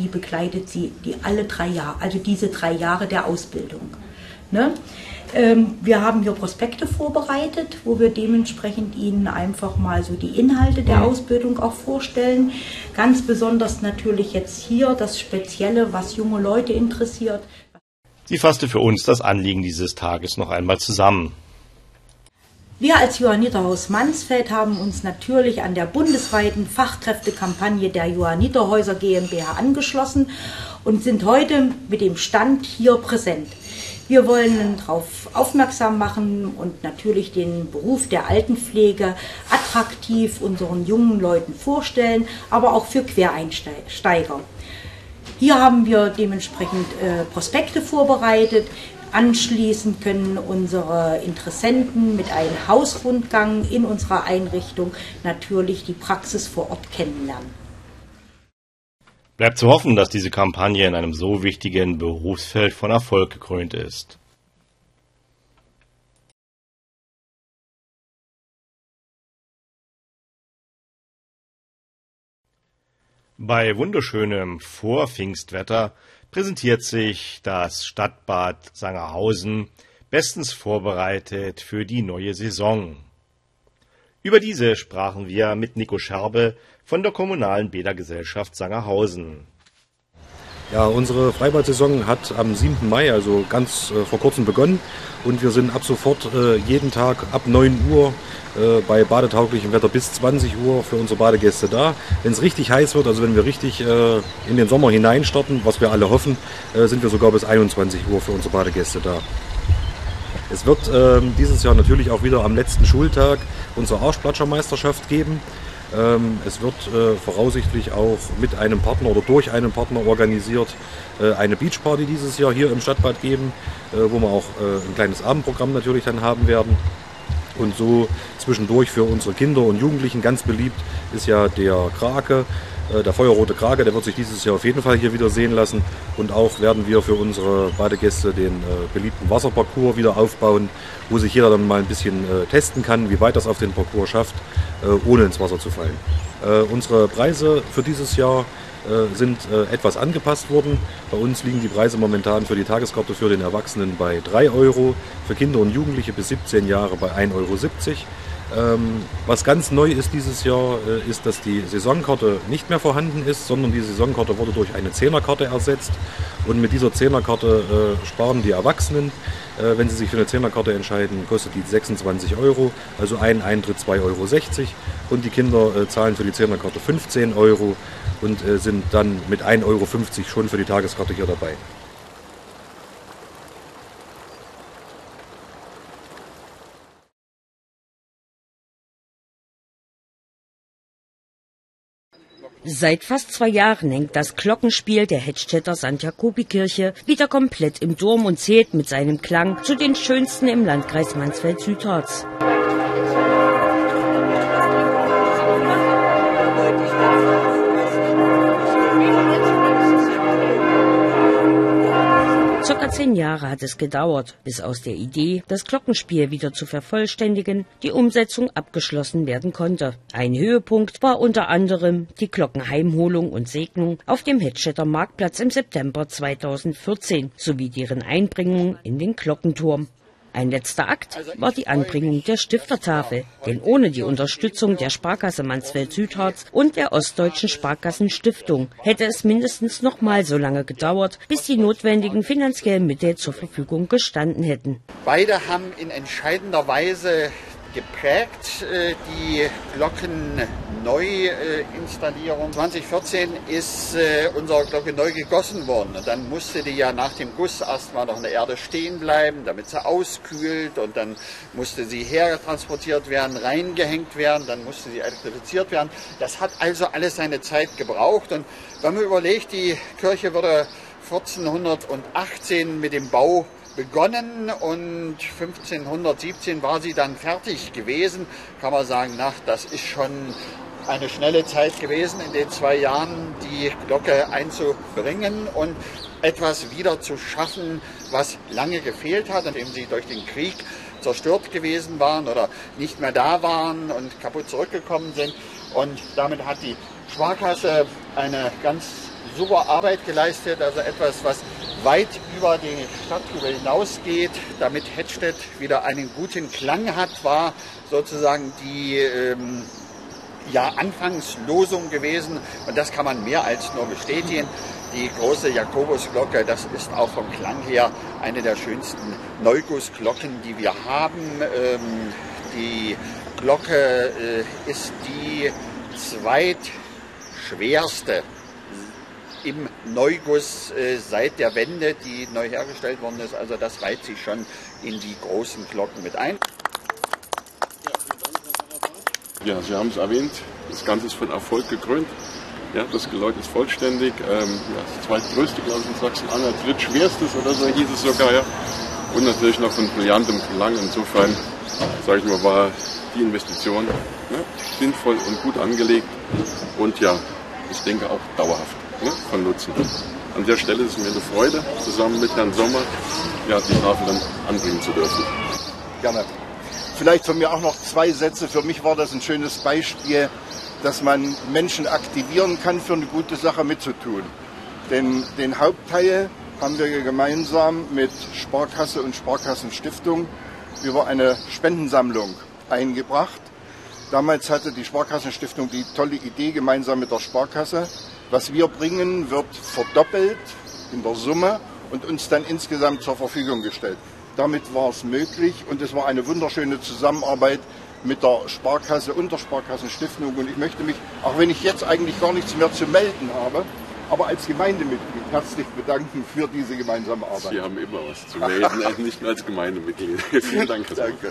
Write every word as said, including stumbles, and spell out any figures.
die begleitet sie die alle drei Jahre, also diese drei Jahre der Ausbildung. Ne? Ähm, wir haben hier Prospekte vorbereitet, wo wir dementsprechend Ihnen einfach mal so die Inhalte der Ausbildung auch vorstellen. Ganz besonders natürlich jetzt hier das Spezielle, was junge Leute interessiert. Sie fasste für uns das Anliegen dieses Tages noch einmal zusammen. Wir als Johanniterhaus Mansfeld haben uns natürlich an der bundesweiten Fachkräftekampagne der Johanniterhäuser GmbH angeschlossen und sind heute mit dem Stand hier präsent. Wir wollen darauf aufmerksam machen und natürlich den Beruf der Altenpflege attraktiv unseren jungen Leuten vorstellen, aber auch für Quereinsteiger. Hier haben wir dementsprechend äh, Prospekte vorbereitet. Anschließend können unsere Interessenten mit einem Hausrundgang in unserer Einrichtung natürlich die Praxis vor Ort kennenlernen. Bleibt zu hoffen, dass diese Kampagne in einem so wichtigen Berufsfeld von Erfolg gekrönt ist. Bei wunderschönem Vorpfingstwetter präsentiert sich das Stadtbad Sangerhausen bestens vorbereitet für die neue Saison. Über diese sprachen wir mit Nico Scherbe von der Kommunalen Bädergesellschaft Sangerhausen. Ja, unsere Freibad-Saison hat am siebten Mai, also ganz äh, vor kurzem begonnen, und wir sind ab sofort äh, jeden Tag ab neun Uhr äh, bei badetauglichem Wetter bis zwanzig Uhr für unsere Badegäste da. Wenn es richtig heiß wird, also wenn wir richtig äh, in den Sommer hineinstarten, was wir alle hoffen, äh, sind wir sogar bis einundzwanzig Uhr für unsere Badegäste da. Es wird äh, dieses Jahr natürlich auch wieder am letzten Schultag unsere Arschplatschermeisterschaft geben. Ähm, es wird äh, voraussichtlich auch mit einem Partner oder durch einen Partner organisiert äh, eine Beachparty dieses Jahr hier im Stadtbad geben, äh, wo wir auch äh, ein kleines Abendprogramm natürlich dann haben werden. Und so zwischendurch für unsere Kinder und Jugendlichen ganz beliebt ist ja der Krake, äh, der feuerrote Krake, der wird sich dieses Jahr auf jeden Fall hier wieder sehen lassen. Und auch werden wir für unsere Badegäste den äh, beliebten Wasserparcours wieder aufbauen, wo sich jeder dann mal ein bisschen äh, testen kann, wie weit das auf den Parcours schafft, äh, ohne ins Wasser zu fallen. Äh, unsere Preise für dieses Jahr äh, sind äh, etwas angepasst worden. Bei uns liegen die Preise momentan für die Tageskarte für den Erwachsenen bei drei Euro, für Kinder und Jugendliche bis siebzehn Jahre bei ein Euro siebzig. Ähm, was ganz neu ist dieses Jahr, äh, ist, dass die Saisonkarte nicht mehr vorhanden ist, sondern die Saisonkarte wurde durch eine Zehnerkarte ersetzt. Und mit dieser Zehnerkarte äh, sparen die Erwachsenen. Äh, wenn sie sich für eine Zehnerkarte entscheiden, kostet die sechsundzwanzig Euro, also ein Eintritt zwei Euro sechzig. Und die Kinder äh, zahlen für die Zehnerkarte fünfzehn Euro und äh, sind dann mit ein Euro fünfzig schon für die Tageskarte hier dabei. Seit fast zwei Jahren hängt das Glockenspiel der Hedstedter Sankt Jakobi-Kirche wieder komplett im Turm und zählt mit seinem Klang zu den schönsten im Landkreis Mansfeld-Südharz. Circa zehn Jahre hat es gedauert, bis aus der Idee, das Glockenspiel wieder zu vervollständigen, die Umsetzung abgeschlossen werden konnte. Ein Höhepunkt war unter anderem die Glockenheimholung und Segnung auf dem Hedstedter Marktplatz im September zweitausendvierzehn sowie deren Einbringung in den Glockenturm. Ein letzter Akt war die Anbringung der Stiftertafel, denn ohne die Unterstützung der Sparkasse Mansfeld-Südharz und der Ostdeutschen Sparkassenstiftung hätte es mindestens noch mal so lange gedauert, bis die notwendigen finanziellen Mittel zur Verfügung gestanden hätten. Beide haben in entscheidender Weise geprägt, die Glockenneuinstallierung. zweitausendvierzehn ist unsere Glocke neu gegossen worden und dann musste die ja nach dem Guss erstmal noch in der Erde stehen bleiben, damit sie auskühlt, und dann musste sie hertransportiert werden, reingehängt werden, dann musste sie elektrifiziert werden. Das hat also alles seine Zeit gebraucht, und wenn man überlegt, die Kirche wurde vierzehnhundertachtzehn mit dem Bau begonnen und fünfzehnhundertsiebzehn war sie dann fertig gewesen, kann man sagen, na, das ist schon eine schnelle Zeit gewesen, in den zwei Jahren die Glocke einzubringen und etwas wieder zu schaffen, was lange gefehlt hat, indem sie durch den Krieg zerstört gewesen waren oder nicht mehr da waren und kaputt zurückgekommen sind. Und damit hat die Sparkasse eine ganz super Arbeit geleistet, also etwas, was weit über die Stadt hinausgeht, damit Hettstedt wieder einen guten Klang hat, war sozusagen die ähm, ja, Anfangslosung gewesen und das kann man mehr als nur bestätigen. Die große Jakobusglocke, das ist auch vom Klang her eine der schönsten Neugussglocken, die wir haben. Ähm, die Glocke äh, ist die zweitschwerste im Neuguss äh, seit der Wende, die neu hergestellt worden ist. Also das reiht sich schon in die großen Glocken mit ein. Ja, Sie haben es erwähnt, das Ganze ist von Erfolg gekrönt. Ja, das Geläut ist vollständig. Ähm, ja, das zweitgrößte, glaube ich, in Sachsen-Anhalt, drittschwerstes oder so hieß es sogar. Ja. Und natürlich noch von brillantem Klang. Insofern, sage ich mal, war die Investition ne, sinnvoll und gut angelegt. Und ja, ich denke auch dauerhaft ne, von Nutzen. An der Stelle ist es mir eine Freude, zusammen mit Herrn Sommer ja, die Tafel dann anbringen zu dürfen. Gerne. Vielleicht von mir auch noch zwei Sätze. Für mich war das ein schönes Beispiel, dass man Menschen aktivieren kann, für eine gute Sache mitzutun. Denn den Hauptteil haben wir gemeinsam mit Sparkasse und Sparkassenstiftung über eine Spendensammlung eingebracht. Damals hatte die Sparkassenstiftung die tolle Idee, gemeinsam mit der Sparkasse, was wir bringen, wird verdoppelt in der Summe und uns dann insgesamt zur Verfügung gestellt. Damit war es möglich und es war eine wunderschöne Zusammenarbeit mit der Sparkasse und der Sparkassenstiftung. Und ich möchte mich, auch wenn ich jetzt eigentlich gar nichts mehr zu melden habe, aber als Gemeindemitglied herzlich bedanken für diese gemeinsame Arbeit. Sie haben immer was zu melden, nicht nur als Gemeindemitglied. Vielen Dank. Danke.